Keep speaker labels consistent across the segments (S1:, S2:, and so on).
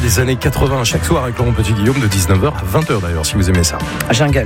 S1: des années 80 chaque soir avec Laurent Petit-Guillaume de 19h à 20h d'ailleurs, si vous aimez ça.
S2: Jungle.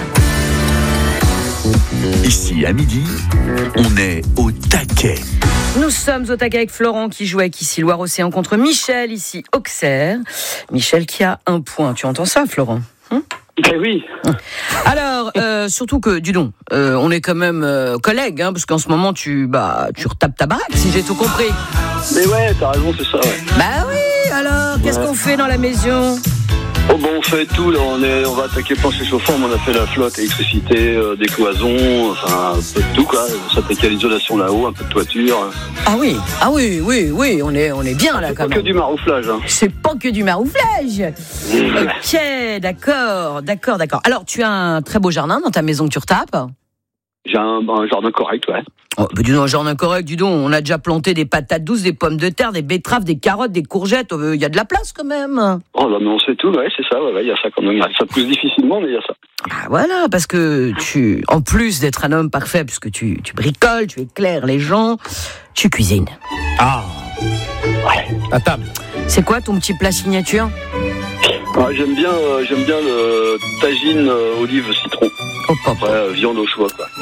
S3: Ici, à midi, on est au taquet.
S2: Nous sommes au taquet avec Florent qui joue avec ici Loire-Océan contre Michel, ici Auxerre. Michel qui a 1 point. Tu entends ça, Florent ?
S4: Ben oui.
S2: Alors, surtout que, dis donc, on est quand même collègues, hein, parce qu'en ce moment, tu retapes ta baraque, si j'ai tout compris.
S4: Mais ouais, t'as raison, c'est ça, ouais.
S2: Bah oui, alors, qu'est-ce qu'on fait dans la maison ?
S4: Oh bon, on fait tout, là, on va attaquer plancher chauffant, on a fait la flotte, électricité, des cloisons, enfin, un peu de tout, quoi. On s'attaque à l'isolation là-haut, un peu de toiture.
S2: Ah oui, on est bien là,
S4: C'est
S2: quand
S4: pas
S2: même.
S4: que du marouflage, hein.
S2: C'est pas que du marouflage. Ok, d'accord. Alors, tu as un très beau jardin dans ta maison que tu retapes ?
S4: J'ai un jardin correct, ouais.
S2: Oh, bah dis donc, un jardin correct, dis donc. On a déjà planté des patates douces, des pommes de terre, des betteraves, des carottes, des courgettes. Il y a de la place quand même.
S4: Oh là, mais on sait tout, ouais, c'est ça, ouais, il y a ça quand même. Ça pousse difficilement, mais il y a ça.
S2: Ah voilà, parce que en plus d'être un homme parfait, puisque tu bricoles, tu éclaires les gens, tu cuisines.
S1: Ah ouais, à table.
S2: C'est quoi ton petit plat signature ?
S4: Ah, j'aime bien le tagine olive citron.
S2: Oh, pop.
S4: Après, viande au choix, quoi.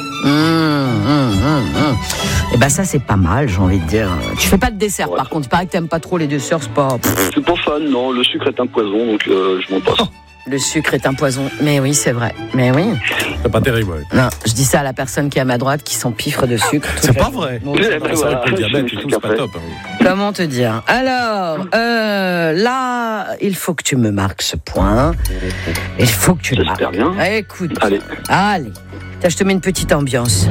S2: Et ben ça c'est pas mal, j'ai envie de dire. Tu fais pas de dessert,
S4: Ouais.
S2: par contre. Il paraît que t'aimes pas trop les desserts, c'est pas.
S4: Je suis pas fan, non. Le sucre est un poison, donc je m'en passe.
S2: Le sucre est un poison. Mais oui, c'est vrai. Mais oui.
S1: C'est pas terrible, ouais.
S2: Non, je dis ça à la personne qui est à ma droite, qui s'empiffre de sucre.
S1: C'est pas vrai.
S2: Non, c'est vrai.
S1: Ça, avec le diabète et tout, c'est pas
S4: Après.
S1: top. Hein.
S2: Comment te dire ? Alors, là, il faut que tu me marques ce point. Il faut que tu le marques.
S4: J'espère bien.
S2: Écoute.
S4: Allez.
S2: Tiens, je te mets une petite ambiance.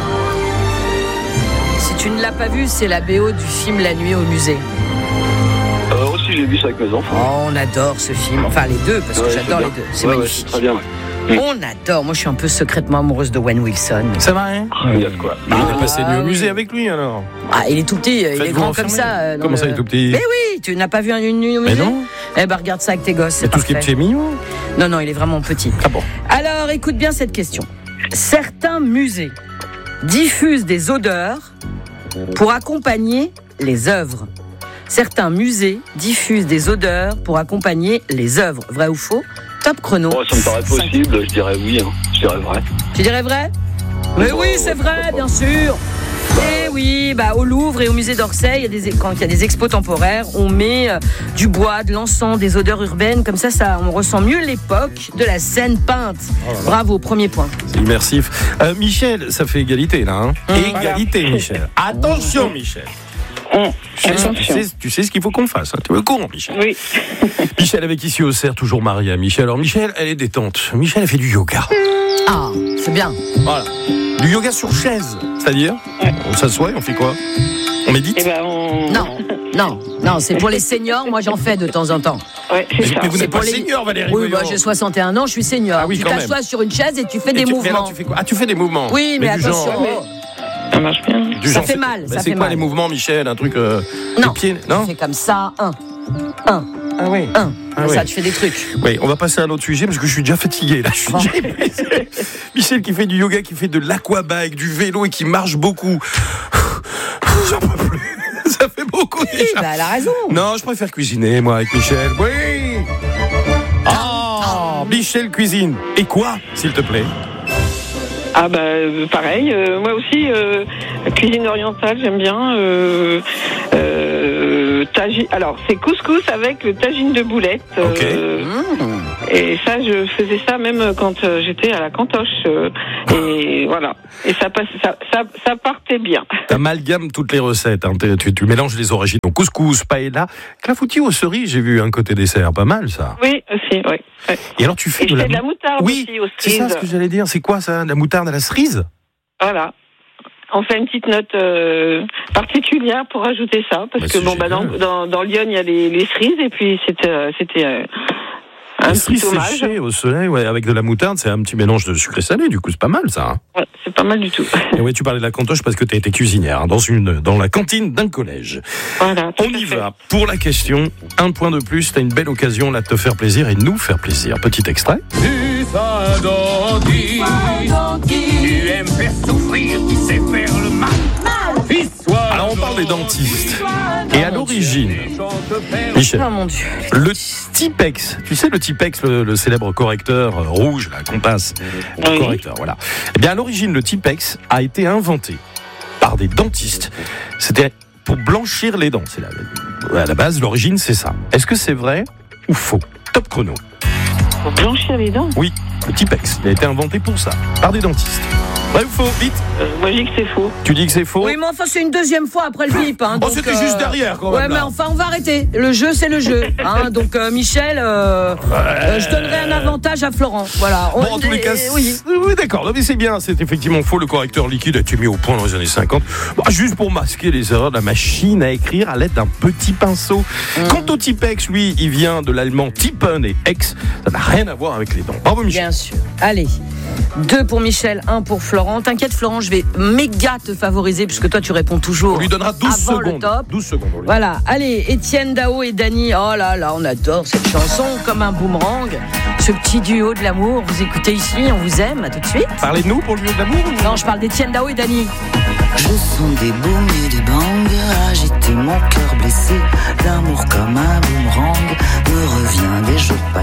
S2: Si tu ne l'as pas vu, c'est la BO du film La Nuit au musée.
S4: Aussi, j'ai vu ça avec mes enfants.
S2: Oh, on adore ce film. Enfin, les deux, parce que
S4: Ouais,
S2: j'adore
S4: c'est
S2: les
S4: bien.
S2: deux. C'est
S4: Ouais,
S2: magnifique.
S4: c'est très bien, ouais.
S2: On adore. Moi, je suis un peu secrètement amoureuse de Owen Wilson.
S1: C'est vrai, hein?
S4: Il y a de quoi.
S1: On a passé nuit au
S2: oui.
S1: musée avec lui alors.
S2: Ah, il est tout petit, il est
S1: Faites-vous
S2: grand comme
S1: enfermer.
S2: ça.
S1: Comment ça, il est tout petit?
S2: Mais oui, tu n'as pas vu une nuit au
S1: Mais
S2: musée ?
S1: non.
S2: Eh ben, regarde ça avec tes gosses,
S1: Mais
S2: c'est
S1: tout ce qui est
S2: parfait.
S1: petit est mignon.
S2: Non, il est vraiment petit.
S1: Ah bon?
S2: Alors, écoute bien cette question. Certains musées diffusent des odeurs pour accompagner les œuvres. Certains musées diffusent des odeurs pour accompagner les œuvres. Vrai ou faux ? Top chrono.
S4: Oh, ça me paraît possible, je dirais oui, hein. Je dirais vrai.
S2: Tu dirais vrai ? Mais oui, c'est vrai, bien sûr. Et oui, au Louvre et au musée d'Orsay, quand il y a des expos temporaires, on met du bois, de l'encens, des odeurs urbaines. Comme ça, on ressent mieux l'époque de la scène peinte. Bravo, premier point.
S1: C'est immersif. Michel, ça fait égalité là. Hein? Égalité, Michel. Attention, Michel. Tu sais ce qu'il faut qu'on fasse. Hein. Tu es au courant, Michel.
S5: Oui.
S1: Michel avec ici au cerf, toujours marié à Michel. Alors Michel, elle est détente. Michel, elle fait du yoga.
S2: Ah, c'est bien.
S1: Voilà. Du yoga sur chaise. C'est-à-dire, on s'assoit et on fait quoi? On médite?
S5: Eh ben,
S2: Non, c'est pour les seniors. Moi, j'en fais de temps en temps.
S5: Ouais, c'est ça.
S1: Mais vous
S2: C'est
S1: n'êtes pas
S2: pour les-
S1: senior, Valérie.
S2: Oui,
S1: voyons.
S2: j'ai 61 ans, je suis senior.
S1: Ah oui,
S2: tu
S1: quand
S2: t'assois
S1: même.
S2: sur une chaise et tu fais
S1: Et
S2: des
S1: mais
S2: mouvements.
S1: alors, tu fais quoi? Ah, tu fais des mouvements.
S2: Oui, mais
S1: du
S2: attention.
S1: genre-
S5: Ça marche bien.
S1: du
S2: Ça
S1: genre,
S2: fait
S1: c'est-
S2: mal, ça
S1: C'est
S2: fait
S1: quoi
S2: mal.
S1: les mouvements, Michel? Un truc.
S2: Non.
S1: Les pieds, non?
S2: C'est comme ça, un.
S1: Ah oui. Ah
S2: Ça,
S1: oui.
S2: tu fais des trucs.
S1: Oui, on va passer à un autre sujet parce que je suis déjà fatigué là. Je suis déjà épuisé. Michel qui fait du yoga, qui fait de l'aquabike, du vélo et qui marche beaucoup. J'en peux plus. Ça fait beaucoup déjà.
S2: Elle a raison.
S1: Non, je préfère cuisiner moi avec Michel. Oui. Ah, Michel cuisine. Et quoi, s'il te plaît?
S5: Ah pareil, moi aussi, cuisine orientale, j'aime bien. Alors, c'est couscous avec le tagine de boulettes.
S1: Ok.
S5: Et ça, je faisais ça même quand j'étais à la cantoche. Et voilà. Et ça partait bien.
S1: T'amalgames toutes les recettes. Hein. Tu mélanges les origines. Donc couscous, paella, clafoutis aux cerises. J'ai vu un côté dessert, pas mal ça.
S5: Oui, aussi, oui. Ouais.
S1: Et alors tu fais
S5: Et je fais de la moutarde
S1: Oui,
S5: aussi aux
S1: c'est ça
S5: cerises.
S1: ce que j'allais dire. C'est quoi ça, de la moutarde à la cerise?
S5: Voilà. On fait une petite note particulière pour ajouter ça, parce que
S1: c'est génial.
S5: dans Lyon il y a les cerises et puis c'était un
S1: Les
S5: petit
S1: cerises
S5: hommage.
S1: séchées au soleil, ouais, avec de la moutarde, c'est un petit mélange de sucré salé. Du coup, c'est pas mal ça. Hein.
S5: Ouais, c'est pas mal du tout.
S1: Et ouais, tu parlais de la cantoche parce que tu as été cuisinière hein, dans la cantine d'un collège.
S5: Voilà.
S1: On y va pour la question. Un point de plus. T'as une belle occasion là de te faire plaisir et de nous faire plaisir. Petit extrait.
S6: Tu aimes faire souffrir, tu sais faire le mal.
S1: Alors on parle des dentistes. Et à l'origine, Michel,
S2: Oh mon Dieu.
S1: le Tipex, tu sais le Tipex, le célèbre correcteur rouge, la compasse,
S5: Oui.
S1: correcteur, voilà. Eh bien à l'origine, le Tipex a été inventé par des dentistes. C'était pour blanchir les dents. C'est à la base, l'origine, c'est ça. Est-ce que c'est vrai ou faux? Top chrono.
S5: Pour blanchir les dents.
S1: Oui, le Tipex, il a été inventé pour ça, par des dentistes. Vrai ou faux? Vite.
S5: Moi, je dis que c'est faux.
S1: Tu dis que c'est faux?
S2: Oui, mais enfin, c'est une deuxième fois après le bip. Hein,
S1: Oh,
S2: donc,
S1: c'était juste derrière, quand même,
S2: Ouais, mais
S1: là.
S2: enfin, on va arrêter. Le jeu, c'est le jeu. Hein, donc, Michel, je donnerai un avantage à Florent. Voilà.
S1: Bon, en tous les cas,
S2: oui.
S1: oui, d'accord. Non, mais c'est bien, c'est effectivement faux. Le correcteur liquide a été mis au point dans les années 50. Bah, juste pour masquer les erreurs de la machine à écrire à l'aide d'un petit pinceau. Quant au Tipex, lui, il vient de l'allemand Tippen et Ex. Ça n'a rien à voir avec les dents. Bravo, Michel.
S2: Bien sûr. Allez. 2 pour Michel, 1 pour Florent. T'inquiète, Florent, je vais méga te favoriser puisque toi, tu réponds toujours.
S1: On lui donnera 12
S2: avant
S1: secondes.
S2: le top.
S1: 12 secondes. on lui
S2: Voilà, allez, Étienne Dao et Dany. Oh là là, on adore cette chanson comme un boomerang. Ce petit duo de l'amour, vous écoutez ici, on vous aime, à tout de suite.
S1: Parlez de nous pour le lieu de l'amour.
S2: Non, je parle d'Étienne Dao et Dany.
S7: Je sens des booms et des bangs agiter mon cœur blessé. L'amour comme un boomerang me revient des jours passés.